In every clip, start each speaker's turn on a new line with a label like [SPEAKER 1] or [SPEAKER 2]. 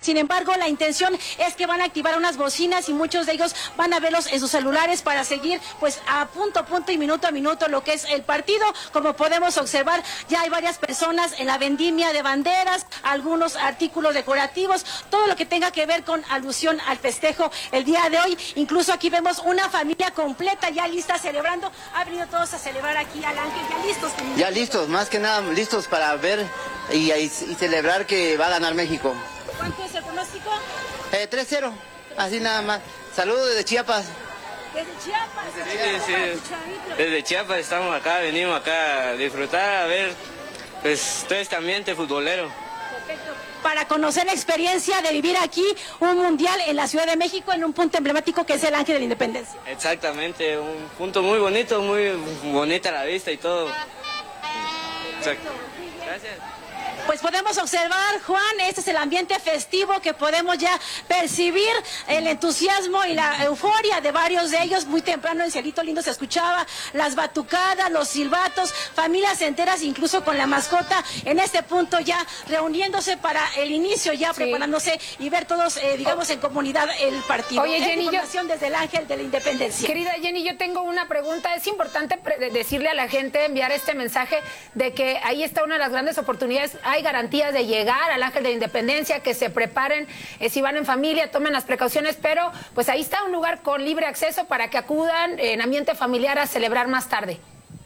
[SPEAKER 1] Sin embargo, la intención es que van a activar unas bocinas y muchos de ellos van a verlos en sus celulares para seguir pues a punto y minuto a minuto lo que es el partido. Como podemos observar, ya hay varias personas en la vendimia de banderas, algunos artículos decorativos, todo lo que tenga que ver con alusión al festejo el día de hoy. Incluso aquí vemos una familia completa ya lista celebrando. Ha venido todos a celebrar aquí al Ángel, ya listos.
[SPEAKER 2] Ya listos, más que nada listos para ver y celebrar que va a ganar México.
[SPEAKER 1] ¿Cuánto es el pronóstico?
[SPEAKER 2] 3-0, así nada más. Saludos desde Chiapas.
[SPEAKER 1] ¿Desde Chiapas?
[SPEAKER 3] Sí. Desde Chiapas estamos acá, venimos acá a disfrutar, a ver pues todo este ambiente futbolero.
[SPEAKER 1] Perfecto. Para conocer la experiencia de vivir aquí un mundial en la Ciudad de México, en un punto emblemático que es el Ángel de la Independencia.
[SPEAKER 3] Exactamente, un punto muy bonito, muy bonita la vista y todo. Exacto. Gracias.
[SPEAKER 1] Pues podemos observar, Juan, este es el ambiente festivo que podemos ya percibir, el entusiasmo y la euforia de varios de ellos. Muy temprano en Cielito Lindo se escuchaba las batucadas, los silbatos, familias enteras, incluso con la mascota, en este punto ya reuniéndose para el inicio, ya preparándose y ver todos, digamos, en comunidad el partido.
[SPEAKER 4] Oye, Jenny,
[SPEAKER 1] información desde el Ángel de la Independencia.
[SPEAKER 4] Querida Jenny, yo tengo una pregunta. Es importante decirle a la gente, enviar este mensaje de que ahí está una de las grandes oportunidades. Hay garantías de llegar al Ángel de la Independencia, que se preparen, si van en familia, tomen las precauciones, pero pues ahí está un lugar con libre acceso para que acudan en ambiente familiar a celebrar más tarde.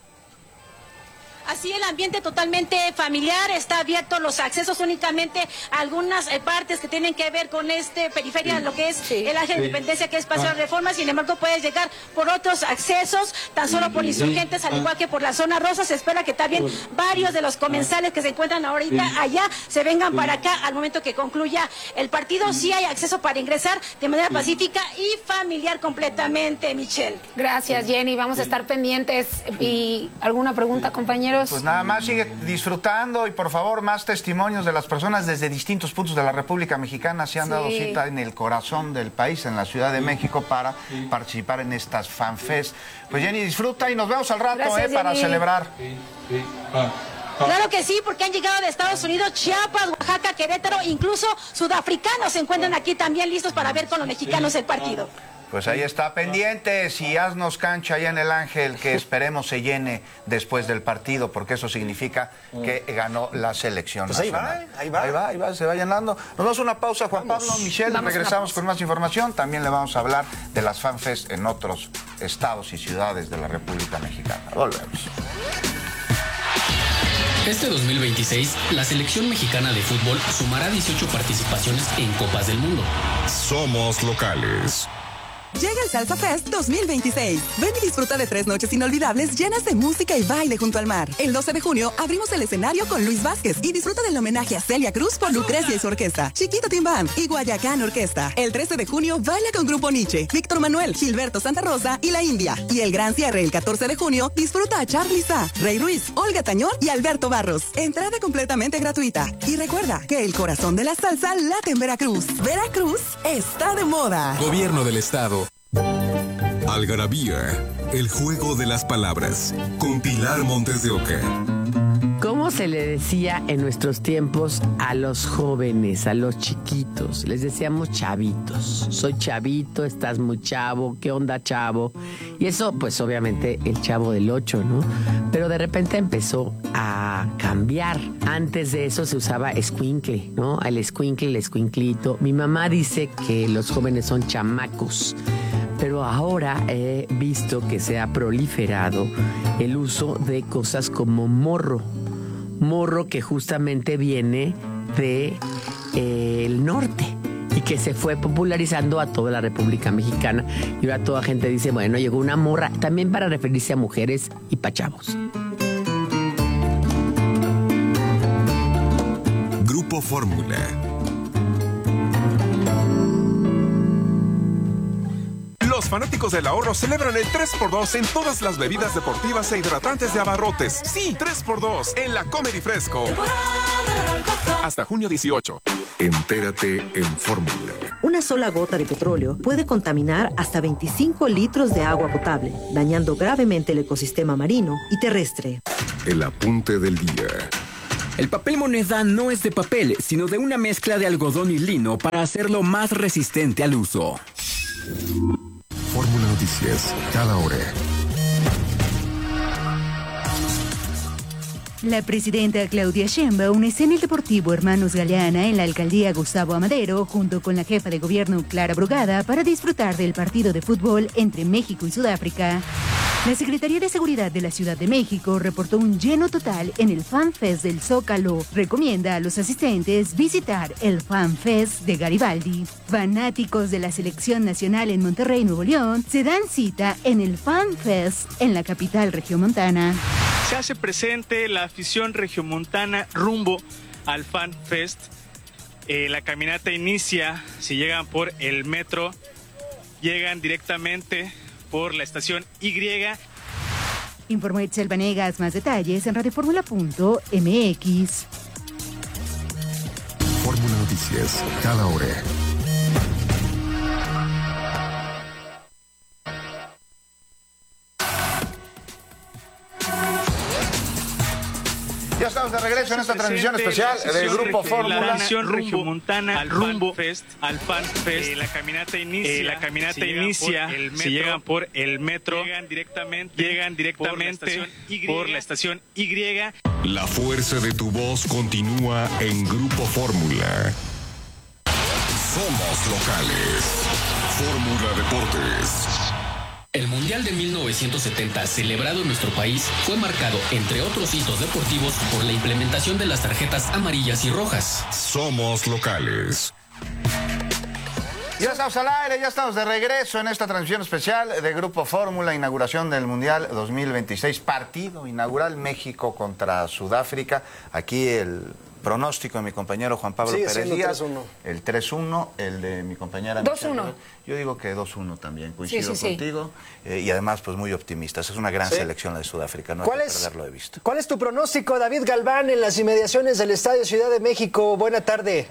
[SPEAKER 1] Así el ambiente totalmente familiar, está abierto los accesos únicamente a algunas partes que tienen que ver con periferia, lo que es el Ángel de Independencia, que es Paseo de Reforma. Sin embargo, puedes llegar por otros accesos, tan solo por Insurgentes, al igual que por la zona rosa. Se espera que también varios de los comensales que se encuentran ahorita allá se vengan para acá al momento que concluya el partido. Sí hay acceso para ingresar de manera pacífica y familiar completamente, Michelle.
[SPEAKER 4] Gracias, Jenny. Vamos a estar pendientes. ¿Y alguna pregunta, compañeros?
[SPEAKER 5] Pues nada más, sigue disfrutando y por favor más testimonios de las personas desde distintos puntos de la República Mexicana. Se han dado cita en el corazón del país, en la Ciudad de México, para participar en estas fanfest. Pues Jenny, disfruta y nos vemos al rato. Gracias, para celebrar.
[SPEAKER 1] Claro que sí, porque han llegado de Estados Unidos, Chiapas, Oaxaca, Querétaro, incluso sudafricanos se encuentran aquí también listos para ver con los mexicanos el partido.
[SPEAKER 5] Pues ahí está, pendientes y haznos cancha allá en el Ángel, que esperemos se llene después del partido, porque eso significa que ganó la selección nacional. Ahí va, se va llenando. Nos vamos a una pausa, Juan Pablo, Michelle, regresamos con más información. También le vamos a hablar de las fanfest en otros estados y ciudades de la República Mexicana. Volvemos.
[SPEAKER 6] Este 2026, la selección mexicana de fútbol sumará 18 participaciones en Copas del Mundo.
[SPEAKER 7] Somos locales.
[SPEAKER 8] Llega el Salsa Fest 2026. Ven y disfruta de 3 noches inolvidables llenas de música y baile junto al mar. El 12 de junio abrimos el escenario con Luis Vázquez y disfruta del homenaje a Celia Cruz por Lucrecia y su orquesta, Chiquita Team Band y Guayacán Orquesta. El 13 de junio baila con Grupo Nietzsche, Víctor Manuel, Gilberto Santa Rosa y La India. Y el gran cierre el 14 de junio disfruta a Charly Sa, Rey Ruiz, Olga Tañón y Alberto Barros. Entrada completamente gratuita. Y recuerda que el corazón de la salsa late en Veracruz. Veracruz está de moda.
[SPEAKER 7] Gobierno del Estado. Algarabía, el juego de las palabras, con Pilar Montes de Oca.
[SPEAKER 9] ¿Cómo se le decía en nuestros tiempos a los jóvenes, a los chiquitos? Les decíamos chavitos. Soy chavito, estás muy chavo, ¿qué onda, chavo? Y eso, pues obviamente, el Chavo del 8, ¿no? Pero de repente empezó a cambiar. Antes de eso se usaba escuincle, ¿no? El escuincle, el escuinclito. Mi mamá dice que los jóvenes son chamacos. Pero ahora he visto que se ha proliferado el uso de cosas como morro. Morro que justamente viene de el norte y que se fue popularizando a toda la República Mexicana. Y ahora toda gente dice, bueno, llegó una morra, también para referirse a mujeres y pa' chavos.
[SPEAKER 7] Grupo Fórmula.
[SPEAKER 10] Los fanáticos del ahorro celebran el 3x2 en todas las bebidas deportivas e hidratantes de Abarrotes. Sí, 3x2 en la Comer y Fresco. Hasta junio 18.
[SPEAKER 7] Entérate en Fórmula.
[SPEAKER 11] Una sola gota de petróleo puede contaminar hasta 25 litros de agua potable, dañando gravemente el ecosistema marino y terrestre.
[SPEAKER 7] El apunte del día.
[SPEAKER 12] El papel moneda no es de papel, sino de una mezcla de algodón y lino para hacerlo más resistente al uso.
[SPEAKER 7] Fórmula Noticias, cada hora.
[SPEAKER 13] La presidenta Claudia Sheinbaum está en el Deportivo Hermanos Galeana en la alcaldía Gustavo Amadero junto con la jefa de gobierno Clara Brugada para disfrutar del partido de fútbol entre México y Sudáfrica. La Secretaría de Seguridad de la Ciudad de México reportó un lleno total en el Fan Fest del Zócalo. Recomienda a los asistentes visitar el Fan Fest de Garibaldi. Fanáticos de la Selección Nacional en Monterrey, Nuevo León, se dan cita en el Fan Fest en la capital regiomontana.
[SPEAKER 14] Se hace presente la afición regiomontana rumbo al Fan Fest. La caminata inicia, si llegan por el metro, llegan directamente por la estación Y.
[SPEAKER 13] Informó Etzel Vanegas. Más detalles en radioformula.mx.
[SPEAKER 7] Fórmula Noticias, cada hora.
[SPEAKER 5] Ya estamos de regreso en esta transmisión especial del Grupo Fórmula.
[SPEAKER 14] La nación regiomontana al rumbo al Fan Fest. La caminata inicia, si llegan por el metro, llegan directamente por la estación Y.
[SPEAKER 7] La fuerza de tu voz continúa en Grupo Fórmula. Somos locales. Fórmula Deportes.
[SPEAKER 6] El Mundial de 1970, celebrado en nuestro país, fue marcado, entre otros hitos deportivos, por la implementación de las tarjetas amarillas y rojas.
[SPEAKER 7] Somos locales.
[SPEAKER 5] Ya estamos al aire, ya estamos de regreso en esta transmisión especial de Grupo Fórmula, inauguración del Mundial 2026, partido inaugural México contra Sudáfrica. Aquí el pronóstico de mi compañero Juan Pablo Pérez Díaz,
[SPEAKER 15] 3-1.
[SPEAKER 5] el 3-1, el de mi compañera
[SPEAKER 4] 2-1.
[SPEAKER 5] Yo digo que 2-1 también, coincido contigo, y además pues muy optimistas. Es una gran selección la de Sudáfrica, no hay que perderlo de vista.
[SPEAKER 15] ¿Cuál es tu pronóstico, David Galván, en las inmediaciones del Estadio Ciudad de México? Buena tarde.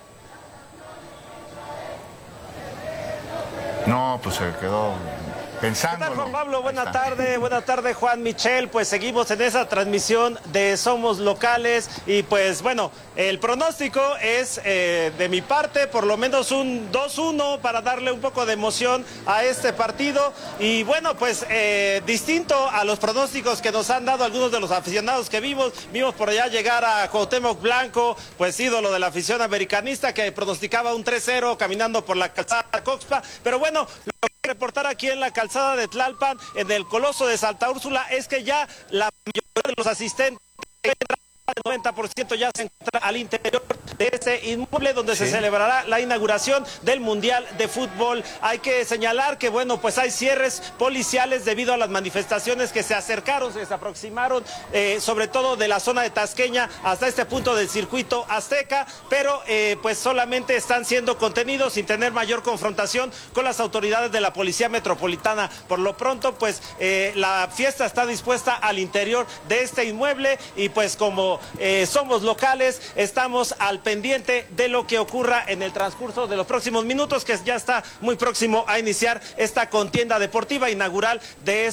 [SPEAKER 5] No, pues se quedó pensando.
[SPEAKER 16] ¿Qué tal, Juan Pablo? Buena tarde, Juan Michel. Pues seguimos en esa transmisión de Somos Locales y pues bueno, el pronóstico es de mi parte por lo menos un 2-1 para darle un poco de emoción a este partido y bueno, pues distinto a los pronósticos que nos han dado algunos de los aficionados que vimos por allá llegar a Cuauhtémoc Blanco, pues ídolo de la afición americanista que pronosticaba un 3-0 caminando por la calzada de Coxpa, pero bueno, lo que hay que reportar aquí en la calzada de Tlalpan, en el Coloso de Santa Úrsula, es que ya la mayoría de los asistentes, el 90% ya se encuentra al interior de este inmueble donde se celebrará la inauguración del Mundial de Fútbol. Hay que señalar que, bueno, pues hay cierres policiales debido a las manifestaciones que se acercaron, se aproximaron, sobre todo de la zona de Tasqueña hasta este punto del circuito Azteca, pero pues solamente están siendo contenidos sin tener mayor confrontación con las autoridades de la Policía Metropolitana. Por lo pronto, pues la fiesta está dispuesta al interior de este inmueble y pues como somos locales, estamos al pendiente de lo que ocurra en el transcurso de los próximos minutos, que ya está muy próximo a iniciar esta contienda deportiva inaugural de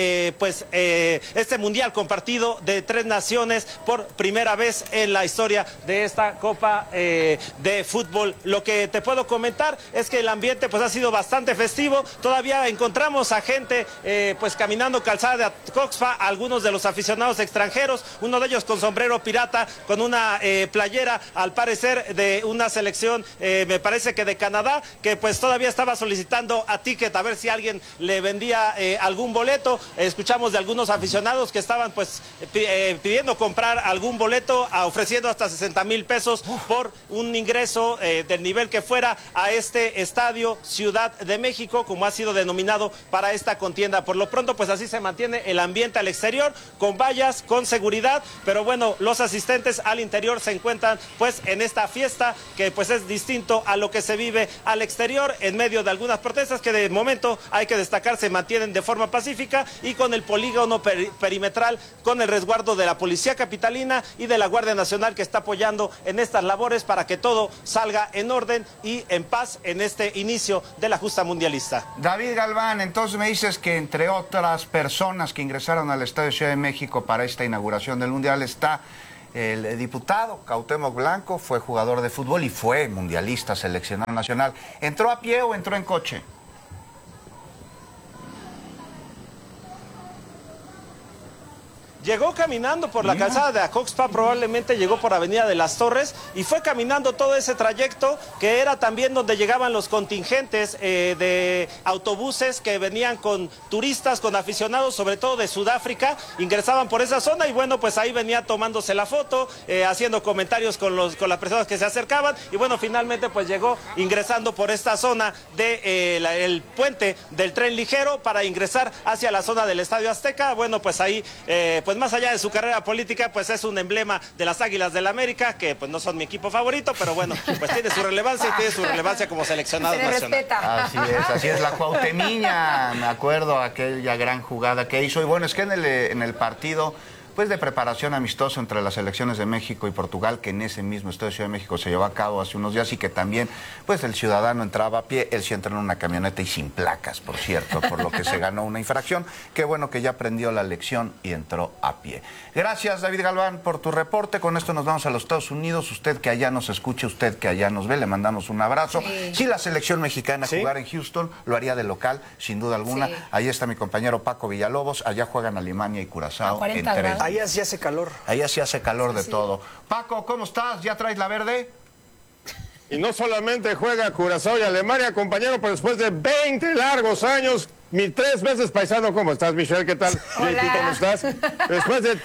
[SPEAKER 16] este mundial compartido de 3 naciones por primera vez en la historia de esta Copa de Fútbol. Lo que te puedo comentar es que el ambiente pues ha sido bastante festivo. Todavía encontramos a gente pues caminando calzada de Coxpa, algunos de los aficionados extranjeros, uno de ellos con sombrero pirata, con una playera al parecer de una selección, me parece que de Canadá, que pues todavía estaba solicitando a Ticket a ver si alguien le vendía algún boleto. Escuchamos de algunos aficionados que estaban pues pidiendo comprar algún boleto, ofreciendo hasta 60,000 pesos por un ingreso del nivel que fuera a este estadio Ciudad de México, como ha sido denominado para esta contienda. Por lo pronto pues así se mantiene el ambiente al exterior, con vallas, con seguridad, pero bueno, los asistentes al interior se encuentran pues en esta fiesta que pues es distinto a lo que se vive al exterior, en medio de algunas protestas que de momento hay que destacar se mantienen de forma pacífica y con el polígono perimetral, con el resguardo de la Policía Capitalina y de la Guardia Nacional, que está apoyando en estas labores para que todo salga en orden y en paz en este inicio de la justa mundialista.
[SPEAKER 5] David Galván, entonces me dices que entre otras personas que ingresaron al Estadio Ciudad de México para esta inauguración del Mundial está El diputado Cuauhtémoc Blanco fue jugador de fútbol y fue mundialista, seleccionado nacional. ¿Entró a pie o entró en coche?
[SPEAKER 16] Llegó caminando por la calzada de Acoxpa, probablemente llegó por Avenida de las Torres y fue caminando todo ese trayecto que era también donde llegaban los contingentes de autobuses que venían con turistas, con aficionados, sobre todo de Sudáfrica, ingresaban por esa zona y bueno, pues ahí venía tomándose la foto, haciendo comentarios con las personas que se acercaban y bueno, finalmente pues llegó ingresando por esta zona del puente del tren ligero para ingresar hacia la zona del Estadio Azteca. Bueno, pues ahí pues más allá de su carrera política, pues es un emblema de las Águilas del América, que pues no son mi equipo favorito, pero bueno, pues tiene su relevancia y tiene su relevancia como seleccionado nacional.
[SPEAKER 5] Así es, la Cuauhtemiña, me acuerdo aquella gran jugada que hizo, y bueno, es que en el partido pues de preparación amistoso entre las selecciones de México y Portugal, que en ese mismo Estadio de Ciudad de México se llevó a cabo hace unos días y que también pues el ciudadano entraba a pie, él sí entró en una camioneta y sin placas, por cierto, por lo que se ganó una infracción. Qué bueno que ya aprendió la lección y entró a pie. Gracias, David Galván, por tu reporte. Con esto nos vamos a los Estados Unidos. Usted que allá nos escuche, usted que allá nos ve, le mandamos un abrazo. Sí. Si la selección mexicana jugara en Houston, lo haría de local, sin duda alguna. Sí. Ahí está mi compañero Paco Villalobos, allá juegan Alemania y Curazao en 3.
[SPEAKER 15] Ahí sí hace calor.
[SPEAKER 5] Ahí sí hace calor de todo. Paco, ¿cómo estás? ¿Ya traes la verde?
[SPEAKER 17] Y no solamente juega Curazao y Alemania, compañero, pero después de 20 largos años, mi 3 veces paisano, ¿cómo estás, Michelle? ¿Qué tal?
[SPEAKER 4] Hola.
[SPEAKER 17] ¿Cómo estás? Después de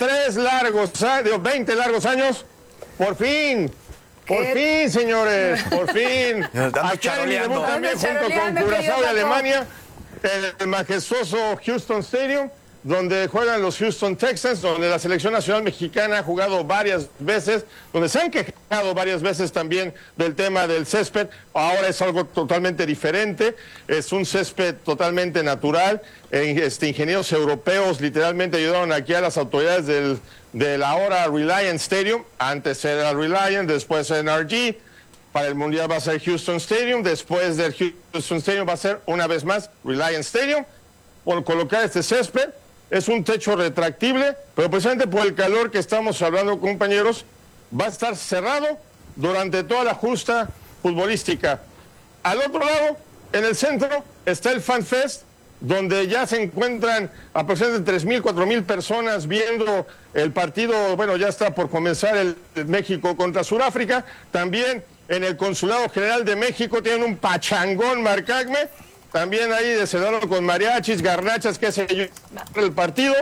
[SPEAKER 17] 20 largos años, por fin, señores, por fin. Aquí hay mi debut también junto con Curazao y Alemania, el majestuoso Houston Stadium, donde juegan los Houston Texans, donde la selección nacional mexicana ha jugado varias veces, donde se han quejado varias veces también del tema del césped. Ahora es algo totalmente diferente, es un césped totalmente natural. Ingenieros europeos literalmente ayudaron aquí a las autoridades del ahora Reliant Stadium. Antes era Reliant, después NRG. Para el Mundial va a ser Houston Stadium, después del Houston Stadium va a ser una vez más Reliant Stadium, por colocar este césped. Es un techo retractible, pero precisamente por el calor que estamos hablando, compañeros, va a estar cerrado durante toda la justa futbolística. Al otro lado, en el centro, está el Fan Fest, donde ya se encuentran aproximadamente 3,000, 4,000 personas viendo el partido. Bueno, ya está por comenzar el México contra Sudáfrica. También en el Consulado General de México tienen un pachangón, Marcagme. También ahí de celebrarlo con mariachis, garnachas, qué sé yo, el partido.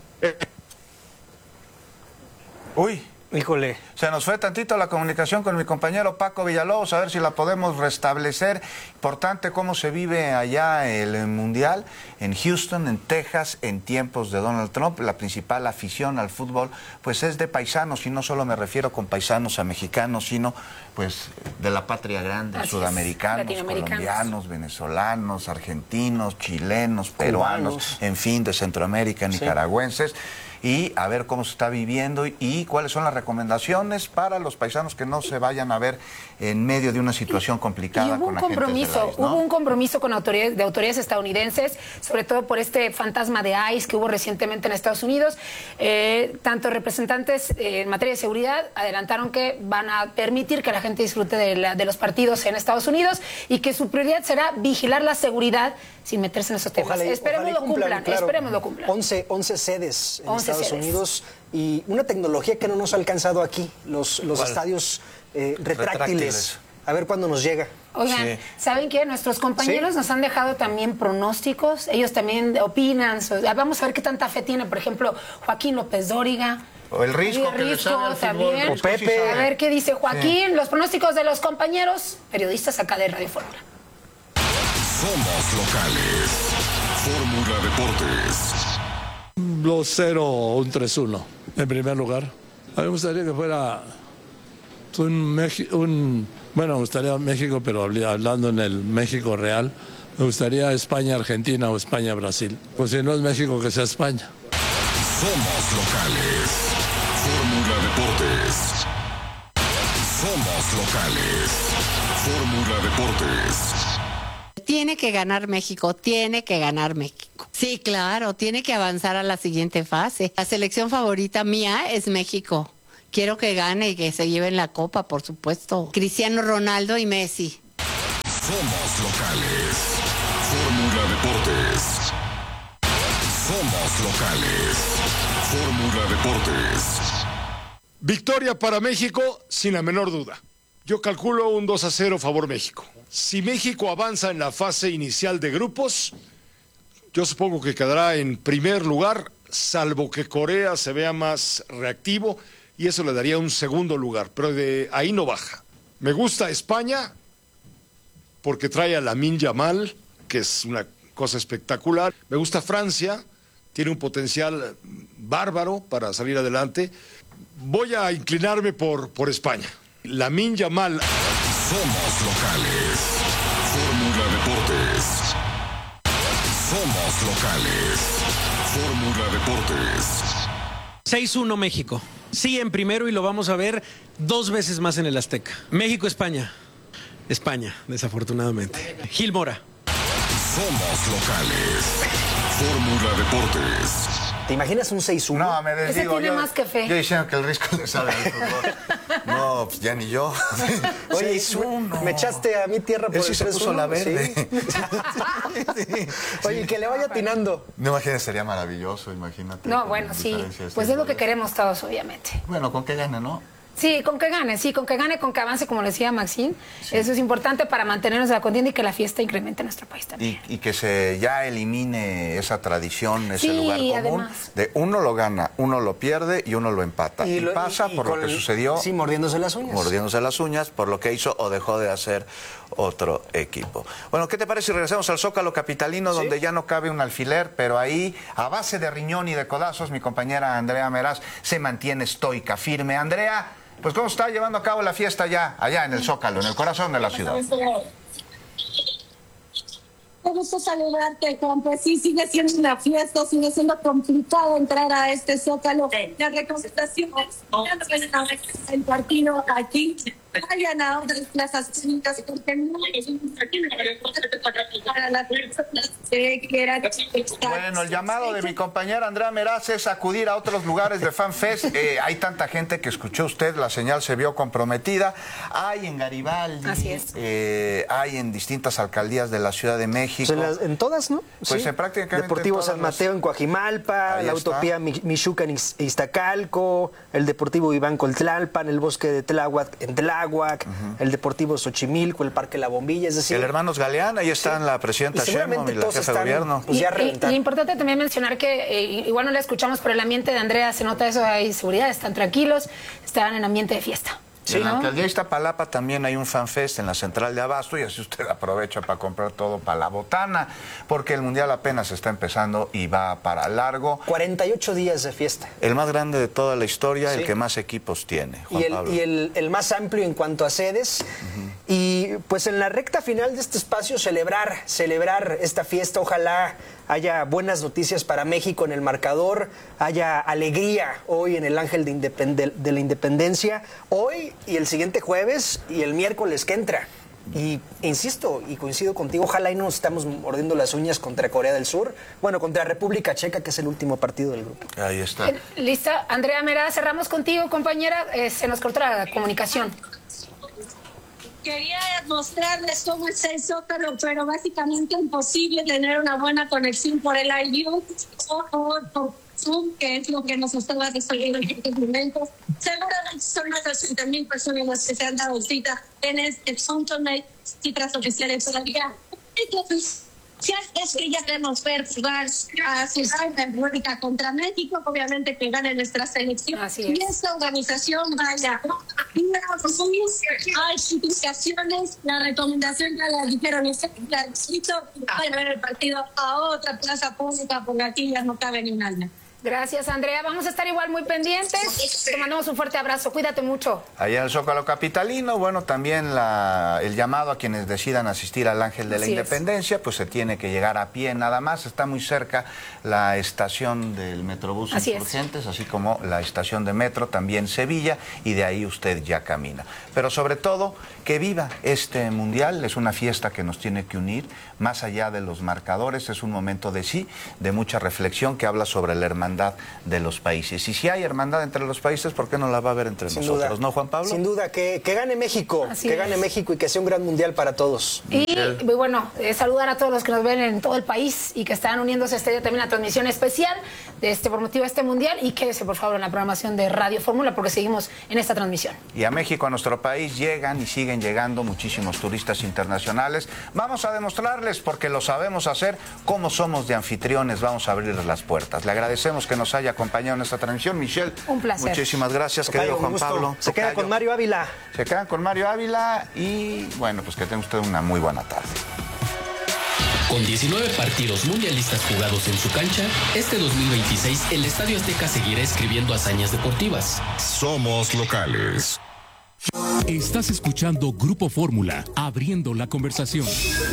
[SPEAKER 5] Uy, híjole, se nos fue tantito la comunicación con mi compañero Paco Villalobos, a ver si la podemos restablecer. Importante cómo se vive allá el Mundial, en Houston, en Texas, en tiempos de Donald Trump. La principal afición al fútbol, pues es de paisanos, y no solo me refiero con paisanos a mexicanos, sino pues de la patria grande, así sudamericanos, colombianos, venezolanos, argentinos, chilenos, peruanos, en fin, de Centroamérica, nicaragüenses. Y a ver cómo se está viviendo y cuáles son las recomendaciones para los paisanos que no se vayan a ver en medio de una situación complicada.
[SPEAKER 4] Hubo un compromiso con autoridades estadounidenses, sobre todo por este fantasma de ICE que hubo recientemente en Estados Unidos. Tanto representantes en materia de seguridad adelantaron que van a permitir que la gente disfrute de los partidos en Estados Unidos y que su prioridad será vigilar la seguridad sin meterse en esos temas. Esperemos lo cumplan.
[SPEAKER 15] 11 sedes en Estados Unidos y una tecnología que no nos ha alcanzado aquí, los estadios retráctiles. A ver cuándo nos llega.
[SPEAKER 4] Oigan, ¿saben qué? Nuestros compañeros nos han dejado también pronósticos, ellos también opinan. Vamos a ver qué tanta fe tiene, por ejemplo, Joaquín López Dóriga.
[SPEAKER 5] O el Risco
[SPEAKER 4] también.
[SPEAKER 5] O Pepe.
[SPEAKER 4] A ver qué dice Joaquín, los pronósticos de los compañeros periodistas acá de Radio Fórmula.
[SPEAKER 7] Somos locales. Fórmula Deportes.
[SPEAKER 18] 2-0 o un 3-1, en primer lugar. A mí me gustaría que fuera bueno, me gustaría México, pero hablando en el México real, me gustaría España-Argentina o España-Brasil. Pues si no es México, que sea España.
[SPEAKER 7] Somos locales. Fórmula Deportes. Somos locales. Fórmula Deportes.
[SPEAKER 19] Tiene que ganar México, tiene que ganar México. Sí, claro, tiene que avanzar a la siguiente fase. La selección favorita mía es México. Quiero que gane y que se lleven la copa, por supuesto. Cristiano Ronaldo y Messi.
[SPEAKER 7] Somos locales. Fórmula Deportes. Somos locales. Fórmula Deportes.
[SPEAKER 20] Victoria para México, sin la menor duda. Yo calculo un 2-0 favor México. Si México avanza en la fase inicial de grupos, yo supongo que quedará en primer lugar, salvo que Corea se vea más reactivo, y eso le daría un segundo lugar, pero de ahí no baja. Me gusta España, porque trae a Lamine Yamal, que es una cosa espectacular. Me gusta Francia, tiene un potencial bárbaro para salir adelante. Voy a inclinarme por España. Lamine Yamal.
[SPEAKER 7] Somos locales. Fórmula Deportes. Somos locales. Fórmula Deportes.
[SPEAKER 21] 6-1 México. Sí, en primero, y lo vamos a ver 2 veces más en el Azteca. México-España. España, desafortunadamente. Gil Mora.
[SPEAKER 7] Somos locales. Fórmula Deportes.
[SPEAKER 15] ¿Te imaginas un 6-1?
[SPEAKER 5] No, me desdigo.
[SPEAKER 4] Ese tiene más que fe.
[SPEAKER 5] Yo diciendo que el Risco le sabe al fútbol. No, pues ya ni yo.
[SPEAKER 15] Oye, 6-1. Me echaste a mi tierra por
[SPEAKER 5] él sí
[SPEAKER 15] el 3-1.
[SPEAKER 5] se puso la verde.
[SPEAKER 15] Sí. Oye, que le vaya atinando.
[SPEAKER 5] No, imagínate, sería maravilloso, imagínate.
[SPEAKER 4] No, bueno, sí. Pues es lo que queremos todos, obviamente.
[SPEAKER 5] Bueno, con que gane, ¿no?
[SPEAKER 4] Sí, con que gane, con que avance, como le decía Maxine. Sí. Eso es importante para mantenernos en la contienda y que la fiesta incremente en nuestro país también.
[SPEAKER 5] Y que se ya elimine esa tradición, ese lugar común, además, de uno lo gana, uno lo pierde y uno lo empata. Y pasa por lo que sucedió.
[SPEAKER 15] Sí, mordiéndose las uñas.
[SPEAKER 5] Mordiéndose las uñas por lo que hizo o dejó de hacer otro equipo. Bueno, ¿qué te parece si regresamos al Zócalo capitalino, donde ya no cabe un alfiler, pero ahí, a base de riñón y de codazos, mi compañera Andrea Meraz se mantiene estoica, firme. Andrea, pues ¿cómo está llevando a cabo la fiesta allá en el Zócalo, en el corazón de la ciudad?
[SPEAKER 1] Me gusta saludarte, Juan. Pues sí, sigue siendo una fiesta, sigue siendo complicado entrar a este Zócalo. Las recomendaciones, el partido aquí, vayan a otras plazas públicas, porque no para las personas que quieran.
[SPEAKER 5] Bueno, el llamado de mi compañera Andrea Meraz es acudir a otros lugares de FanFest. Hay tanta gente que escuchó usted, la señal se vio comprometida. Hay en Garibaldi,
[SPEAKER 4] así es.
[SPEAKER 5] Hay en distintas alcaldías de la Ciudad de México.
[SPEAKER 15] Pues en todas, ¿no?
[SPEAKER 5] Pues
[SPEAKER 15] sí.
[SPEAKER 5] Prácticamente
[SPEAKER 15] Deportivo San Mateo en Coajimalpa, la Utopía Michuca en Iztacalco, el Deportivo Iván Coltlalpan, el Bosque de Tláhuac en Tláhuac, el Deportivo Xochimilco, el Parque La Bombilla, es decir...
[SPEAKER 5] El Hermanos Galeán, ahí están la presidenta Sheinbaum y la jefa de gobierno.
[SPEAKER 4] Pues y importante también mencionar que igual no la escuchamos, pero el ambiente de Andrea se nota eso, hay seguridad, están tranquilos, están en ambiente de fiesta.
[SPEAKER 5] Sí, en la alcaldía de Iztapalapa también hay un FanFest en la central de Abasto y así usted aprovecha para comprar todo para la botana, porque el Mundial apenas está empezando y va para largo.
[SPEAKER 15] 48 días de fiesta.
[SPEAKER 5] El más grande de toda la historia, sí. El que más equipos tiene, Juan Pablo.
[SPEAKER 15] Y el más amplio en cuanto a sedes. Y pues en la recta final de este espacio celebrar esta fiesta, ojalá haya buenas noticias para México en el marcador, haya alegría hoy en el Ángel de la Independencia, hoy y el siguiente jueves y el miércoles que entra. Y insisto, y coincido contigo, ojalá y no nos estamos mordiendo las uñas contra Corea del Sur, bueno, contra República Checa, que es el último partido del grupo.
[SPEAKER 5] Ahí está.
[SPEAKER 4] Lista, Andrea Meraz, cerramos contigo, compañera, se nos cortó la comunicación.
[SPEAKER 1] Quería mostrarles cómo es el Zócalo, pero básicamente imposible tener una buena conexión por el iView o por Zoom, que es lo que nos estaba resolviendo en estos momentos. Seguramente son más de 80,000 personas las que se han dado cita en este punto, no hay cifras oficiales todavía. Entonces, es que ya queremos ver jugar a Sudáfrica en República contra México, obviamente que gane nuestra selección. Y esta organización vaya. Hay indicaciones, la recomendación ya la dijeron, vayan a ver el partido a otra plaza pública, porque aquí ya no cabe ni un alma.
[SPEAKER 4] Gracias, Andrea. Vamos a estar igual muy pendientes. Te mandamos un fuerte abrazo. Cuídate mucho.
[SPEAKER 5] Allá en el Zócalo capitalino, bueno, también el llamado a quienes decidan asistir al Ángel de la Independencia, pues se tiene que llegar a pie nada más. Está muy cerca la estación del Metrobús Insurgentes, así como la estación de metro, también Sevilla, y de ahí usted ya camina. Pero sobre todo, que viva este Mundial. Es una fiesta que nos tiene que unir, más allá de los marcadores. Es un momento de mucha reflexión que habla sobre la hermandad hermandad de los países. Y si hay hermandad entre los países, ¿por qué no la va a haber entre nosotros? ¿No, Juan Pablo?
[SPEAKER 15] Sin duda, que gane México, gane México y que sea un gran mundial para todos.
[SPEAKER 4] Y bueno, saludar a todos los que nos ven en todo el país y que están uniéndose este día también a la transmisión especial por motivo de este mundial, y quédese por favor en la programación de Radio Fórmula porque seguimos en esta transmisión.
[SPEAKER 5] Y a México, a nuestro país, llegan y siguen llegando muchísimos turistas internacionales. Vamos a demostrarles, porque lo sabemos hacer, cómo somos de anfitriones. Vamos a abrirles las puertas. Le agradecemos que nos haya acompañado en esta transmisión. Michelle,
[SPEAKER 4] un placer.
[SPEAKER 5] Muchísimas gracias, querido Juan Pablo.
[SPEAKER 15] Se queda con Mario Ávila.
[SPEAKER 5] Se quedan con Mario Ávila y bueno, pues que tenga usted una muy buena tarde.
[SPEAKER 6] Con 19 partidos mundialistas jugados en su cancha, este 2026 el Estadio Azteca seguirá escribiendo hazañas deportivas.
[SPEAKER 7] Somos locales.
[SPEAKER 2] Estás escuchando Grupo Fórmula, abriendo la conversación.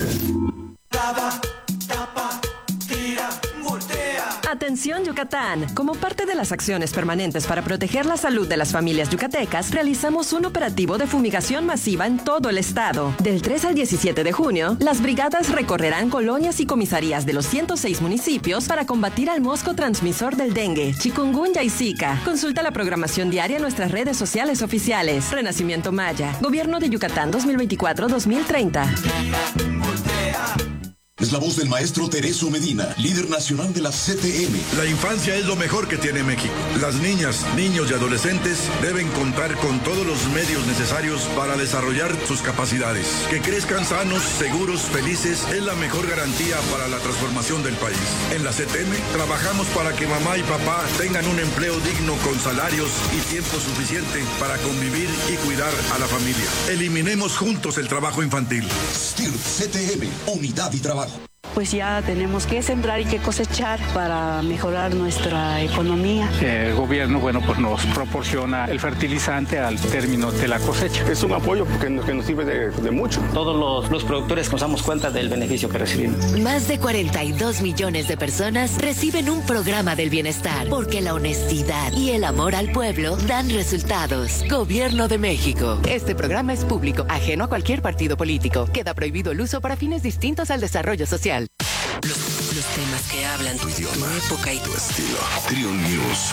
[SPEAKER 22] Atención Yucatán, como parte de las acciones permanentes para proteger la salud de las familias yucatecas, realizamos un operativo de fumigación masiva en todo el estado. Del 3 al 17 de junio, las brigadas recorrerán colonias y comisarías de los 106 municipios para combatir al mosco transmisor del dengue, chikungunya y zika. Consulta la programación diaria en nuestras redes sociales oficiales. Renacimiento Maya, Gobierno de Yucatán 2024-2030.
[SPEAKER 23] Es la voz del maestro Tereso Medina, líder nacional de la CTM.
[SPEAKER 24] La infancia es lo mejor que tiene México. Las niñas, niños y adolescentes deben contar con todos los medios necesarios para desarrollar sus capacidades. Que crezcan sanos, seguros, felices es la mejor garantía para la transformación del país. En la CTM trabajamos para que mamá y papá tengan un empleo digno con salarios y tiempo suficiente para convivir y cuidar a la familia. Eliminemos juntos el trabajo infantil.
[SPEAKER 23] STIRT CTM, unidad y trabajo.
[SPEAKER 25] Pues ya tenemos que sembrar y que cosechar para mejorar nuestra economía.
[SPEAKER 26] El gobierno, pues nos proporciona el fertilizante al término de la cosecha.
[SPEAKER 17] Es un apoyo que nos sirve de mucho.
[SPEAKER 27] Todos los productores nos damos cuenta del beneficio que recibimos.
[SPEAKER 28] Más de 42 millones de personas reciben un programa del bienestar, porque la honestidad y el amor al pueblo dan resultados. Gobierno de México.
[SPEAKER 29] Este programa es público, ajeno a cualquier partido político. Queda prohibido el uso para fines distintos al desarrollo social.
[SPEAKER 28] Los temas que hablan tu idioma, tu época y tu estilo.
[SPEAKER 23] Trio News.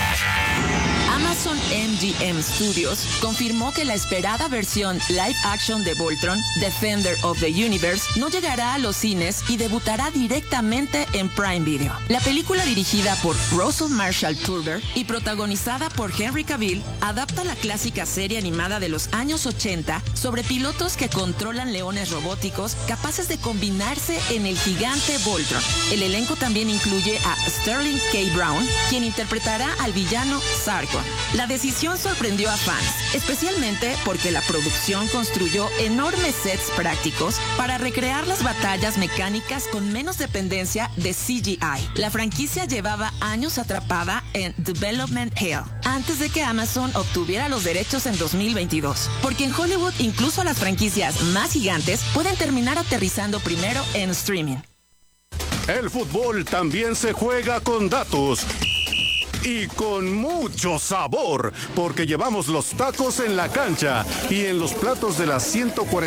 [SPEAKER 30] Amazon MGM Studios confirmó que la esperada versión live action de Voltron, Defender of the Universe, no llegará a los cines y debutará directamente en Prime Video. La película, dirigida por Russell Marshall Turber y protagonizada por Henry Cavill, adapta la clásica serie animada de los años 80 sobre pilotos que controlan leones robóticos capaces de combinarse en el gigante Voltron. El elenco también incluye a Sterling K. Brown, quien interpretará al villano Sarkon. La decisión sorprendió a fans, especialmente porque la producción construyó enormes sets prácticos para recrear las batallas mecánicas con menos dependencia de CGI. La franquicia llevaba años atrapada en Development Hell, antes de que Amazon obtuviera los derechos en 2022. Porque en Hollywood incluso las franquicias más gigantes pueden terminar aterrizando primero en streaming.
[SPEAKER 20] El fútbol también se juega con datos. Y con mucho sabor, porque llevamos los tacos en la cancha y en los platos de las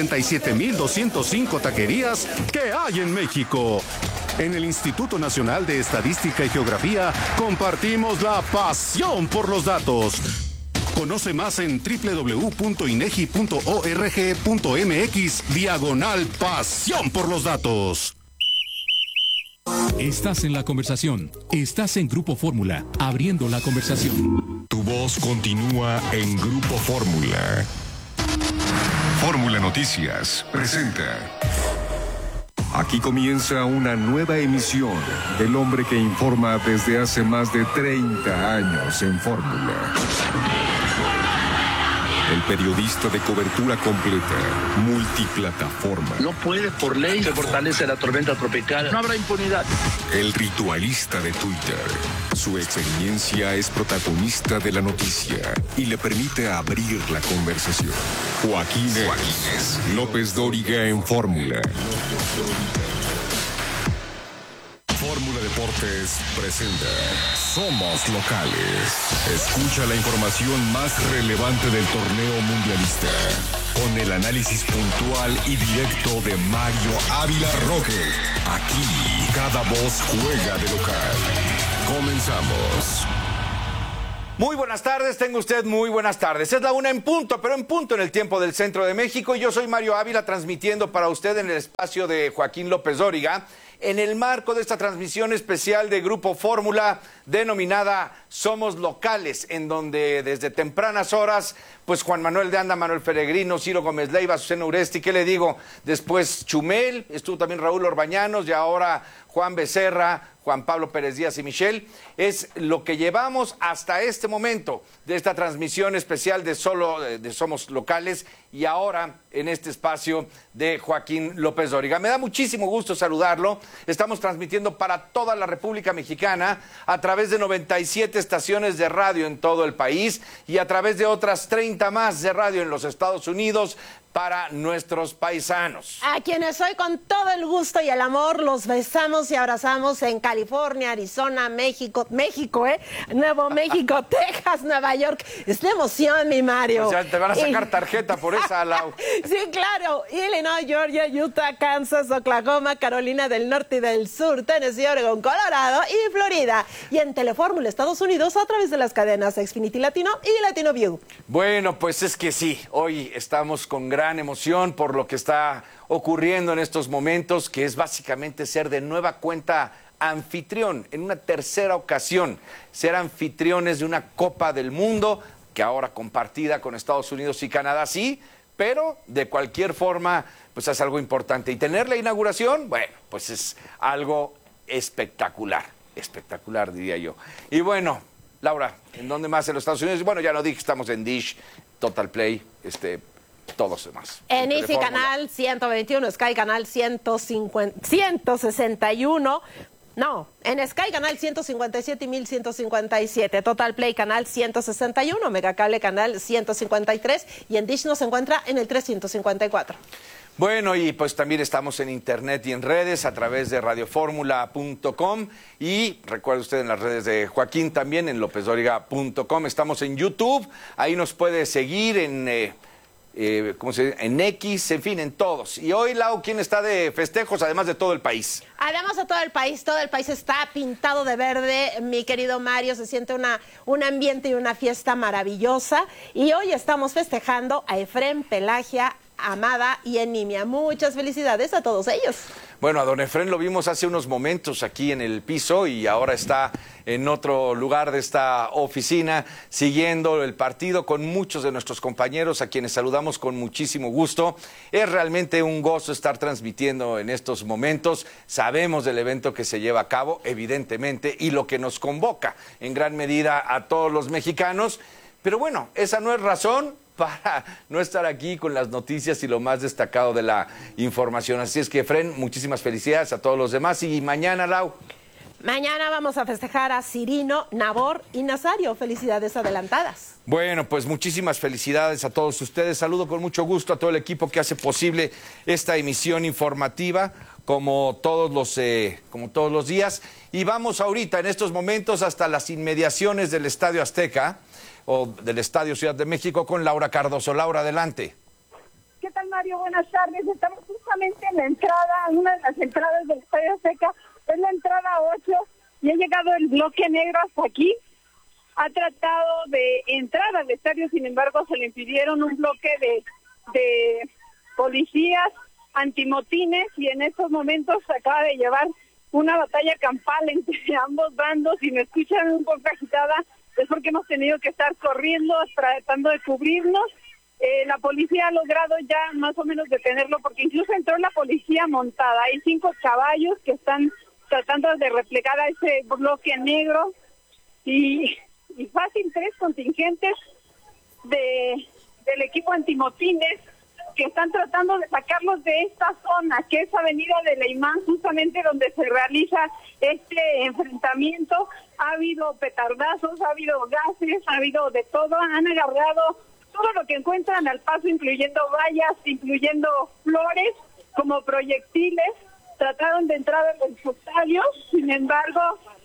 [SPEAKER 20] 147,205 taquerías que hay en México. En el Instituto Nacional de Estadística y Geografía compartimos la pasión por los datos. Conoce más en www.inegi.org.mx/pasión por los datos.
[SPEAKER 2] Estás en la conversación. Estás en Grupo Fórmula, abriendo la conversación.
[SPEAKER 7] Tu voz continúa en Grupo Fórmula. Fórmula Noticias presenta. Aquí comienza una nueva emisión del hombre que informa desde hace más de 30 años en Fórmula. El periodista de cobertura completa, multiplataforma.
[SPEAKER 31] No puede, por ley, se fortalece la tormenta tropical. No habrá impunidad.
[SPEAKER 7] El ritualista de Twitter. Su experiencia es protagonista de la noticia y le permite abrir la conversación. Joaquín López Dóriga en Fórmula. Fórmula Deportes presenta Somos Locales. Escucha la información más relevante del torneo mundialista con el análisis puntual y directo de Mario Ávila Roque. Aquí cada voz juega de local. Comenzamos.
[SPEAKER 3] Muy buenas tardes, tenga usted muy buenas tardes. Es la 1 en punto, pero en punto en el tiempo del centro de México. Y yo soy Mario Ávila, transmitiendo para usted en el espacio de Joaquín López Dóriga, en el marco de esta transmisión especial de Grupo Fórmula denominada Somos Locales, en donde desde tempranas horas, pues Juan Manuel de Anda, Manuel Peregrino, Ciro Gómez Leiva, Azucena Uresti, ¿qué le digo? Después Chumel, estuvo también Raúl Orbañanos y ahora Juan Becerra, Juan Pablo Pérez Díaz y Michelle. Es lo que llevamos hasta este momento de esta transmisión especial de Somos Locales y ahora en este espacio de Joaquín López Dóriga. Me da muchísimo gusto saludarlo. Estamos transmitiendo para toda la República Mexicana a través de 97 estaciones de radio en todo el país y a través de otras 30 más de radio en los Estados Unidos para nuestros paisanos.
[SPEAKER 8] A quienes hoy con todo el gusto y el amor los besamos y abrazamos en California, Arizona, México, Nuevo México, Texas, Nueva York. Es la emoción, mi Mario.
[SPEAKER 3] O sea, te van a sacar tarjeta por esa, Lau.
[SPEAKER 8] Sí, claro. Illinois, Georgia, Utah, Kansas, Oklahoma, Carolina del Norte y del Sur, Tennessee, Oregon, Colorado y Florida. Y en Telefórmula, Estados Unidos, a través de las cadenas Xfinity Latino y Latino View.
[SPEAKER 3] Bueno, pues es que sí, hoy estamos con gran emoción por lo que está ocurriendo en estos momentos, que es básicamente ser de nueva cuenta anfitrión, en una tercera ocasión, ser anfitriones de una Copa del Mundo, que ahora compartida con Estados Unidos y Canadá, sí, pero de cualquier forma, pues es algo importante. Y tener la inauguración, bueno, pues es algo espectacular, diría yo. Y bueno, Laura, ¿en dónde más en los Estados Unidos? Bueno, ya lo dije, estamos en Dish, Total Play, todos demás.
[SPEAKER 8] En Easy Canal 121, Sky Canal 161. No, en Sky Canal 157 y 1157, Total Play Canal 161, Megacable Canal 153 y en Dish nos encuentra en el 354.
[SPEAKER 3] Bueno, y pues también estamos en internet y en redes a través de radioformula.com y recuerde usted en las redes de Joaquín también en lopezdoriga.com. Estamos en YouTube, ahí nos puede seguir en en X, en fin, en todos. Y hoy, Lau, ¿quién está de festejos, además de todo el país?
[SPEAKER 8] Además de todo el país está pintado de verde, mi querido Mario, se siente un ambiente y una fiesta maravillosa. Y hoy estamos festejando a Efrén, Pelagia, Amada y Enimia. Muchas felicidades a todos ellos.
[SPEAKER 3] Bueno, a don Efrén lo vimos hace unos momentos aquí en el piso y ahora está en otro lugar de esta oficina siguiendo el partido con muchos de nuestros compañeros a quienes saludamos con muchísimo gusto. Es realmente un gozo estar transmitiendo en estos momentos. Sabemos del evento que se lleva a cabo, evidentemente, y lo que nos convoca en gran medida a todos los mexicanos. Pero bueno, esa no es razón para no estar aquí con las noticias y lo más destacado de la información. Así es que, Efrén, muchísimas felicidades a todos los demás. Y mañana, Lau.
[SPEAKER 8] Mañana vamos a festejar a Cirino, Nabor y Nazario. Felicidades adelantadas.
[SPEAKER 3] Bueno, pues muchísimas felicidades a todos ustedes. Saludo con mucho gusto a todo el equipo que hace posible esta emisión informativa, como todos los días. Y vamos ahorita, en estos momentos, hasta las inmediaciones del Estadio Azteca, o del Estadio Ciudad de México, con Laura Cardoso. Laura, adelante.
[SPEAKER 9] ¿Qué tal, Mario? Buenas tardes. Estamos justamente en la entrada, una de las entradas del Estadio Azteca. Es la entrada 8 y ha llegado el bloque negro hasta aquí. Ha tratado de entrar al estadio, sin embargo, se le impidieron un bloque de policías antimotines y en estos momentos se acaba de llevar una batalla campal entre ambos bandos. Si me escuchan un poco agitada, es porque hemos tenido que estar corriendo, tratando de cubrirnos. La policía ha logrado ya más o menos detenerlo, porque incluso entró la policía montada. Hay 5 caballos que están tratando de replegar a ese bloque negro y fácil 3 contingentes del equipo antimotines que están tratando de sacarlos de esta zona, que es Avenida de Leimán, justamente donde se realiza este enfrentamiento. Ha habido petardazos, ha habido gases, ha habido de todo, han agarrado todo lo que encuentran al paso, incluyendo vallas, incluyendo flores, como proyectiles. Trataron de entrar a los estadios, sin embargo,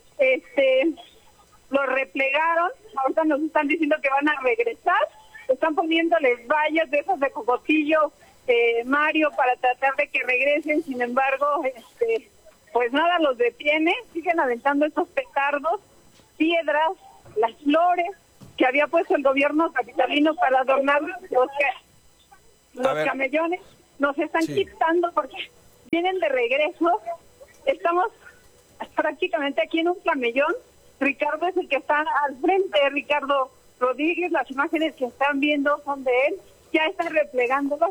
[SPEAKER 9] los replegaron. Ahorita nos están diciendo que van a regresar. Están poniéndoles vallas de esas de cocotillo, Mario, para tratar de que regresen. Sin embargo, pues nada los detiene. Siguen aventando estos petardos. piedras, las flores que había puesto el gobierno capitalino para adornar los camellones, nos están quitando porque vienen de regreso. Estamos prácticamente aquí en un camellón. Ricardo es el que está al frente, Ricardo Rodríguez. Las imágenes que están viendo son de él. Ya está replegándolos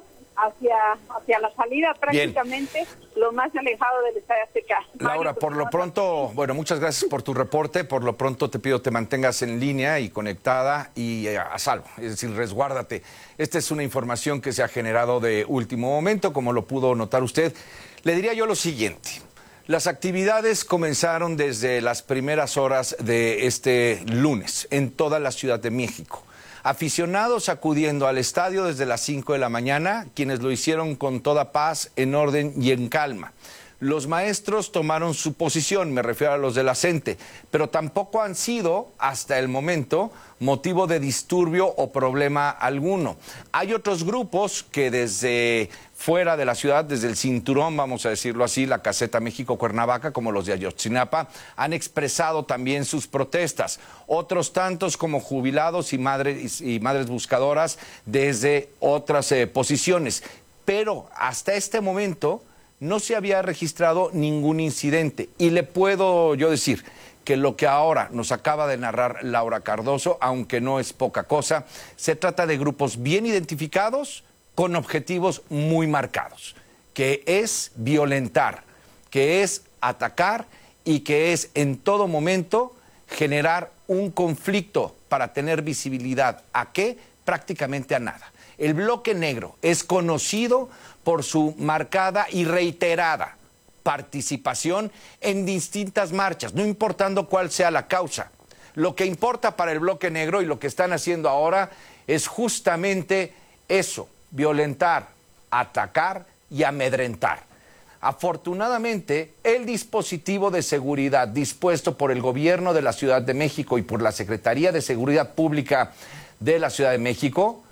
[SPEAKER 9] hacia la salida, prácticamente. Bien. Lo más alejado del Estadio Azteca.
[SPEAKER 3] Laura, por lo pronto, bueno, muchas gracias por tu reporte. Por lo pronto te pido te mantengas en línea y conectada y a salvo, es decir, resguárdate. Esta es una información que se ha generado de último momento, como lo pudo notar usted. Le diría yo lo siguiente. Las actividades comenzaron desde las primeras horas de este lunes en toda la Ciudad de México. Aficionados acudiendo al estadio desde las 5 de la mañana, quienes lo hicieron con toda paz, en orden y en calma. Los maestros tomaron su posición, me refiero a los de la CENTE, pero tampoco han sido, hasta el momento, motivo de disturbio o problema alguno. Hay otros grupos que desde fuera de la ciudad, desde el cinturón, vamos a decirlo así, la caseta México-Cuernavaca, como los de Ayotzinapa, han expresado también sus protestas. Otros tantos como jubilados y madres buscadoras desde otras posiciones. Pero hasta este momento no se había registrado ningún incidente. Y le puedo yo decir que lo que ahora nos acaba de narrar Laura Cardoso, aunque no es poca cosa, se trata de grupos bien identificados, con objetivos muy marcados, que es violentar, que es atacar y que es en todo momento generar un conflicto para tener visibilidad. ¿A qué? Prácticamente a nada. El bloque negro es conocido por su marcada y reiterada participación en distintas marchas, no importando cuál sea la causa. Lo que importa para el bloque negro y lo que están haciendo ahora es justamente eso: violentar, atacar y amedrentar. Afortunadamente, el dispositivo de seguridad dispuesto por el gobierno de la Ciudad de México y por la Secretaría de Seguridad Pública de la Ciudad de México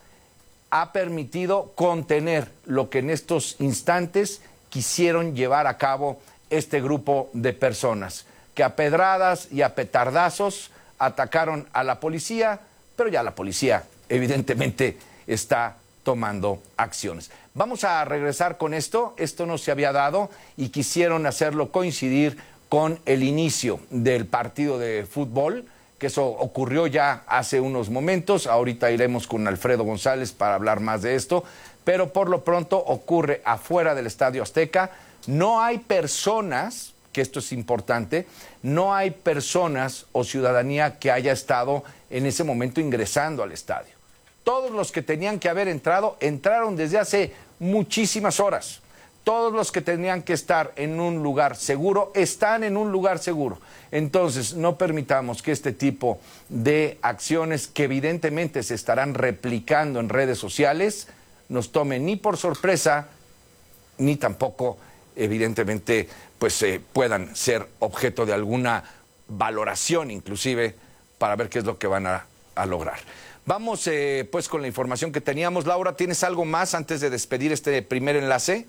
[SPEAKER 3] ha permitido contener lo que en estos instantes quisieron llevar a cabo este grupo de personas, que a pedradas y a petardazos atacaron a la policía, pero ya la policía evidentemente está tomando acciones. Vamos a regresar con esto no se había dado y quisieron hacerlo coincidir con el inicio del partido de fútbol, que eso ocurrió ya hace unos momentos. Ahorita iremos con Alfredo González para hablar más de esto, pero por lo pronto ocurre afuera del Estadio Azteca. No hay personas, que esto es importante, no hay personas o ciudadanía que haya estado en ese momento ingresando al estadio. Todos los que tenían que haber entrado, entraron desde hace muchísimas horas. Todos los que tenían que estar en un lugar seguro, están en un lugar seguro. Entonces, no permitamos que este tipo de acciones, que evidentemente se estarán replicando en redes sociales, nos tomen ni por sorpresa, ni tampoco, evidentemente, pues puedan ser objeto de alguna valoración, inclusive, para ver qué es lo que van a lograr. Vamos pues con la información que teníamos. Laura, ¿tienes algo más antes de despedir este primer enlace?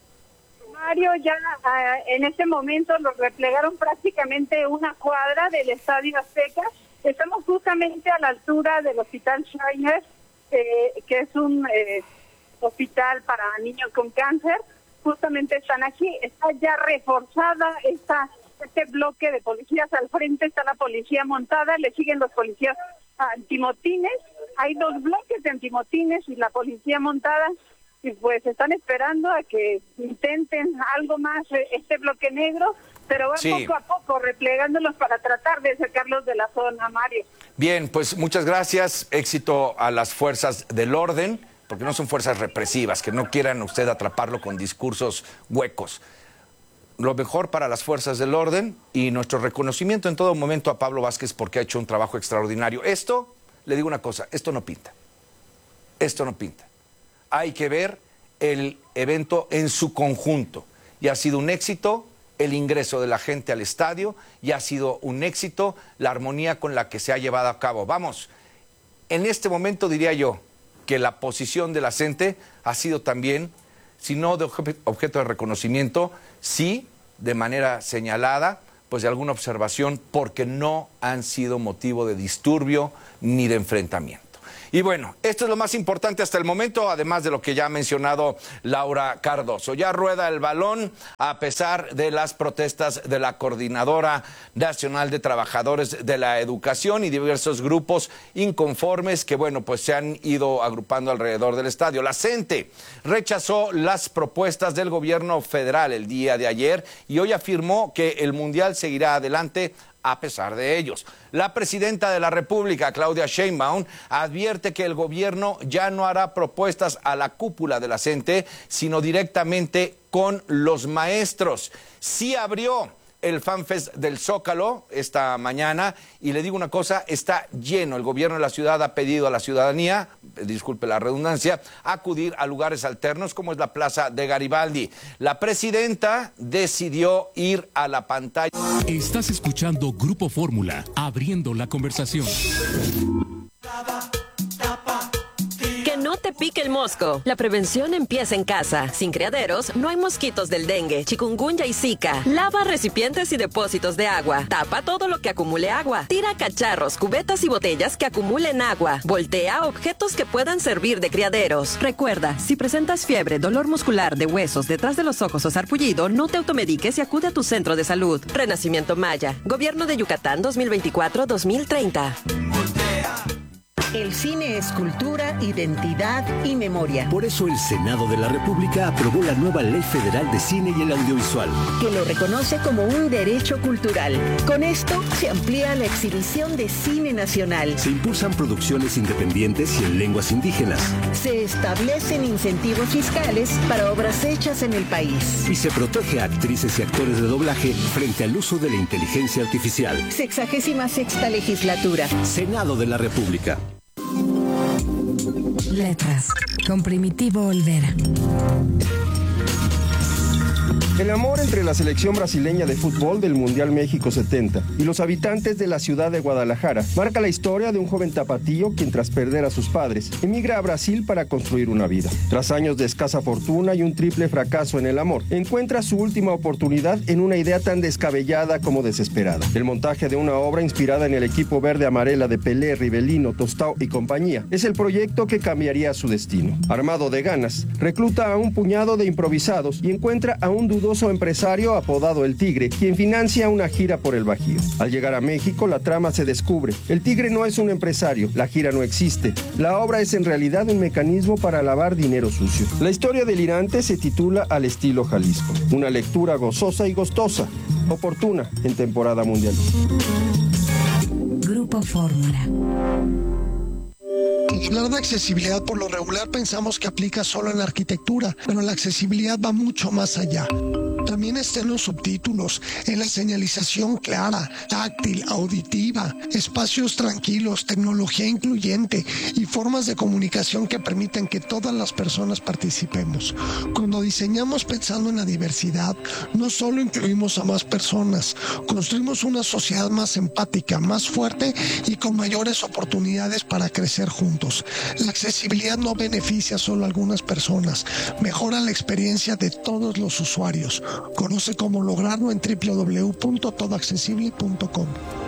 [SPEAKER 9] Mario, ya en este momento los replegaron prácticamente una cuadra del Estadio Azteca. Estamos justamente a la altura del Hospital Shiner, que es un hospital para niños con cáncer. Justamente están aquí. Está ya reforzada este bloque de policías. Al frente está la policía montada, le siguen los policías antimotines. Hay dos bloques de antimotines y la policía montada, y pues están esperando a que intenten algo más este bloque negro, pero van poco a poco replegándolos para tratar de sacarlos de la zona, Mario.
[SPEAKER 3] Bien, pues muchas gracias, éxito a las fuerzas del orden, porque no son fuerzas represivas, que no quieran usted atraparlo con discursos huecos. Lo mejor para las fuerzas del orden y nuestro reconocimiento en todo momento a Pablo Vázquez, porque ha hecho un trabajo extraordinario. Esto, le digo una cosa, esto no pinta. Esto no pinta. Hay que ver el evento en su conjunto. Y ha sido un éxito el ingreso de la gente al estadio, y ha sido un éxito la armonía con la que se ha llevado a cabo. Vamos, en este momento diría yo que la posición de la gente ha sido también, si no de objeto de reconocimiento, sí de manera señalada pues de alguna observación, porque no han sido motivo de disturbio ni de enfrentamiento. Y bueno, esto es lo más importante hasta el momento, además de lo que ya ha mencionado Laura Cardoso. Ya rueda el balón a pesar de las protestas de la Coordinadora Nacional de Trabajadores de la Educación y diversos grupos inconformes que, bueno, pues se han ido agrupando alrededor del estadio. La CENTE rechazó las propuestas del gobierno federal el día de ayer y hoy afirmó que el Mundial seguirá adelante a pesar de ellos. La presidenta de la República, Claudia Sheinbaum, advierte que el gobierno ya no hará propuestas a la cúpula de la CENTE, sino directamente con los maestros. Sí abrió el FanFest del Zócalo esta mañana y le digo una cosa, está lleno. El gobierno de la ciudad ha pedido a la ciudadanía, disculpe la redundancia, acudir a lugares alternos como es la Plaza de Garibaldi. La presidenta decidió ir a la pantalla.
[SPEAKER 2] Estás escuchando Grupo Fórmula, abriendo la conversación.
[SPEAKER 22] Que no te pique el mosco. La prevención empieza en casa. Sin criaderos, no hay mosquitos del dengue, chikungunya y zika. Lava recipientes y depósitos de agua. Tapa todo lo que acumule agua. Tira cacharros, cubetas y botellas que acumulen agua. Voltea objetos que puedan servir de criaderos. Recuerda, si presentas fiebre, dolor muscular de huesos, detrás de los ojos o sarpullido, no te automediques y acude a tu centro de salud. Renacimiento Maya. Gobierno de Yucatán 2024-2030.
[SPEAKER 1] El cine es cultura, identidad y memoria.
[SPEAKER 4] Por eso el Senado de la República aprobó la nueva Ley Federal de Cine y el Audiovisual,
[SPEAKER 1] que lo reconoce como un derecho cultural. Con esto se amplía la exhibición de cine nacional.
[SPEAKER 4] Se impulsan producciones independientes y en lenguas indígenas.
[SPEAKER 1] Se establecen incentivos fiscales para obras hechas en el país.
[SPEAKER 4] Y se protege a actrices y actores de doblaje frente al uso de la inteligencia artificial.
[SPEAKER 1] 66ª legislatura.
[SPEAKER 4] Senado de la República.
[SPEAKER 10] Letras, con Primitivo Olvera.
[SPEAKER 11] El amor entre la selección brasileña de fútbol del Mundial México 70 y los habitantes de la ciudad de Guadalajara marca la historia de un joven tapatío quien, tras perder a sus padres, emigra a Brasil para construir una vida. Tras años de escasa fortuna y un triple fracaso en el amor, encuentra su última oportunidad en una idea tan descabellada como desesperada. El montaje de una obra inspirada en el equipo verde-amarela de Pelé, Rivelino, Tostao y compañía es el proyecto que cambiaría su destino. Armado de ganas, recluta a un puñado de improvisados y encuentra a un dudoso empresario apodado El Tigre, quien financia una gira por el Bajío. Al llegar a México, la trama se descubre. El Tigre no es un empresario, la gira no existe. La obra es en realidad un mecanismo para lavar dinero sucio. La historia delirante se titula Al estilo Jalisco. Una lectura gozosa y gustosa, oportuna en temporada mundial.
[SPEAKER 10] Grupo Fórmula.
[SPEAKER 12] Hablar de accesibilidad por lo regular pensamos que aplica solo en la arquitectura, pero la accesibilidad va mucho más allá. También está en los subtítulos, en la señalización clara, táctil, auditiva, espacios tranquilos, tecnología incluyente y formas de comunicación que permiten que todas las personas participemos. Cuando diseñamos pensando en la diversidad, no solo incluimos a más personas, construimos una sociedad más empática, más fuerte y con mayores oportunidades para crecer juntos. La accesibilidad no beneficia solo a algunas personas, mejora la experiencia de todos los usuarios. Conoce cómo lograrlo en www.todoaccesible.com.